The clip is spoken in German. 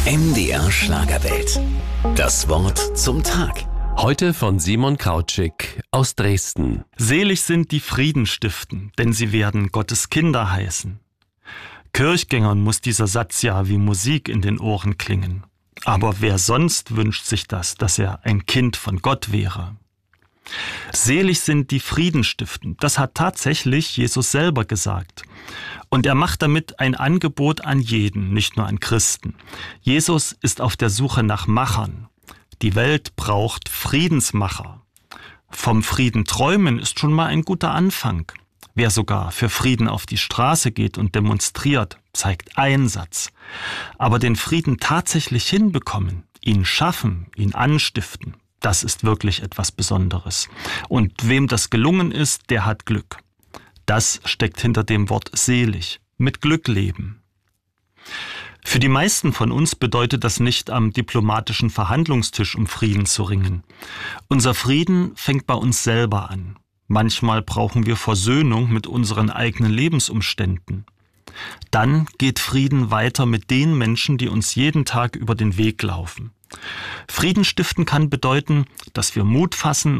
MDR Schlagerwelt. Das Wort zum Tag. Heute von Simon Krautschik aus Dresden. Selig sind die Frieden stiften, denn sie werden Gottes Kinder heißen. Kirchgängern muss dieser Satz ja wie Musik in den Ohren klingen. Aber wer sonst wünscht sich das, dass er ein Kind von Gott wäre? Selig sind die Frieden stiften, das hat tatsächlich Jesus selber gesagt. Und er macht damit ein Angebot an jeden, nicht nur an Christen. Jesus ist auf der Suche nach Machern. Die Welt braucht Friedensmacher. Vom Frieden träumen ist schon mal ein guter Anfang. Wer sogar für Frieden auf die Straße geht und demonstriert, zeigt Einsatz. Aber den Frieden tatsächlich hinbekommen, ihn schaffen, ihn anstiften, das ist wirklich etwas Besonderes. Und wem das gelungen ist, der hat Glück. Das steckt hinter dem Wort selig, mit Glück leben. Für die meisten von uns bedeutet das nicht, am diplomatischen Verhandlungstisch um Frieden zu ringen. Unser Frieden fängt bei uns selber an. Manchmal brauchen wir Versöhnung mit unseren eigenen Lebensumständen. Dann geht Frieden weiter mit den Menschen, die uns jeden Tag über den Weg laufen. Frieden stiften kann bedeuten, dass wir Mut fassen